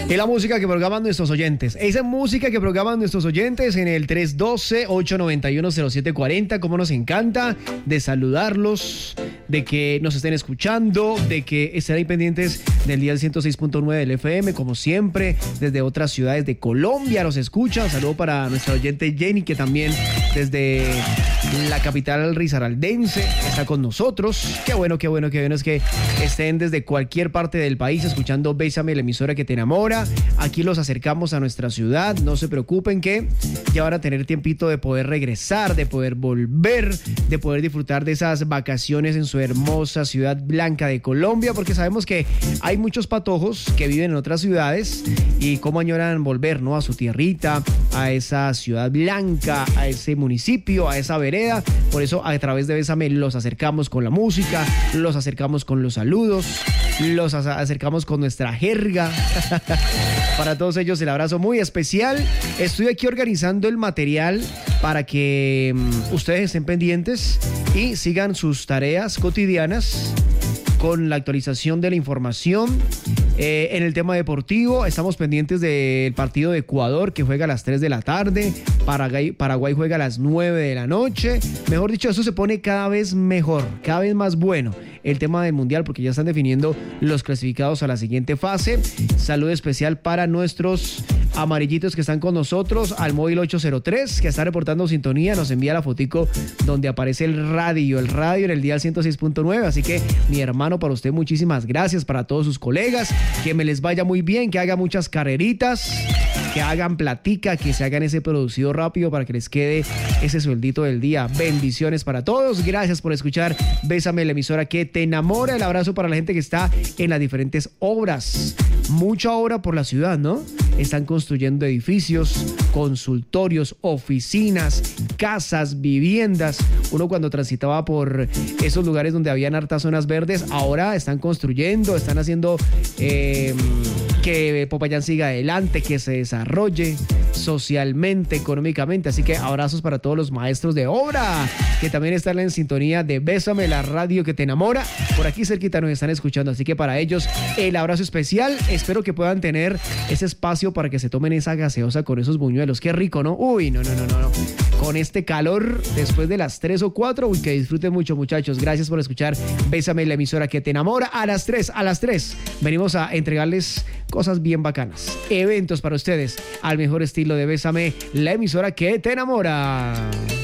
Es la música que programan nuestros oyentes. Esa música que programan nuestros oyentes en el 312-891-0740. Como nos encanta de saludarlos, de que nos estén escuchando, de que estén ahí pendientes del día 106.9 del FM, como siempre, desde otras ciudades de Colombia nos escucha. Un saludo para nuestra oyente Jenny, que también desde la capital risaraldense está con nosotros. Qué bueno es que estén desde cualquier parte del país escuchando Bésame, la emisora que te enamora. Aquí los acercamos a nuestra ciudad, no se preocupen que ya van a tener tiempito de poder regresar, de poder volver, de poder disfrutar de esas vacaciones en su hermosa ciudad blanca de Colombia, porque sabemos que hay muchos patojos que viven en otras ciudades y cómo añoran volver, ¿no?, a su tierrita, a esa ciudad blanca, a ese municipio, a esa vereda. Por eso a través de Bésame los acercamos con la música, los acercamos con los saludos, los acercamos con nuestra jerga. Para todos ellos el abrazo muy especial. Estoy aquí organizando el material para que ustedes estén pendientes y sigan sus tareas cotidianas con la actualización de la información. En el tema deportivo estamos pendientes del partido de Ecuador, que juega a las 3 de la tarde. Paraguay juega a las 9 de la noche. Mejor dicho, eso se pone cada vez mejor, cada vez más bueno el tema del mundial, porque ya están definiendo los clasificados a la siguiente fase. Saludo especial para nuestros amarillitos que están con nosotros, al móvil 803, que está reportando sintonía, nos envía la fotico donde aparece el radio en el día 106.9, así que mi hermano, para usted muchísimas gracias, para todos sus colegas, que me les vaya muy bien, que haga muchas carreritas, que hagan platica, que se hagan ese producido rápido para que les quede ese sueldito del día. Bendiciones para todos, gracias por escuchar Bésame, la emisora que te enamora. El abrazo para la gente que está en las diferentes obras, mucha obra por la ciudad, ¿no? Están construyendo edificios, consultorios, oficinas, casas, viviendas. Uno cuando transitaba por esos lugares donde habían hartas zonas verdes, ahora están construyendo, están haciendo que Popayán siga adelante, que se desarrolle socialmente, económicamente. Así que abrazos para todos los maestros de obra que también están en sintonía de Bésame, la radio que te enamora. Por aquí cerquita nos están escuchando, así que para ellos el abrazo especial. Espero que puedan tener ese espacio para que se tomen esa gaseosa con esos buñuelos. Qué rico, ¿no? Uy, no. Con este calor después de las 3 o 4, uy, que disfruten mucho, muchachos. Gracias por escuchar Bésame, la emisora que te enamora. A las 3 venimos a entregarles cosas bien bacanas, eventos para ustedes al mejor estilo de Bésame, la emisora que te enamora.